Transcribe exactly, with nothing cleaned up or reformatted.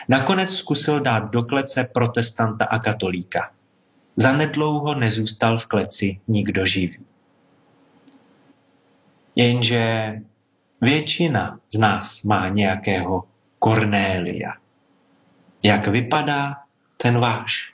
Nakonec zkusil dát do klece protestanta a katolíka. Zanedlouho nezůstal v kleci nikdo živý. Jenže většina z nás má nějakého Kornélia. Jak vypadá ten váš?